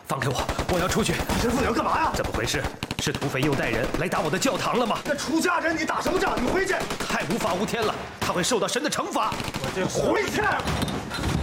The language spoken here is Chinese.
放开我！我要出去。 神父，你要干嘛呀？ 怎么回事？是土匪又带人来打我的教堂了吗？ 那出家人你打什么仗？你回去！ 太无法无天了，他会受到神的惩罚。 我这回去。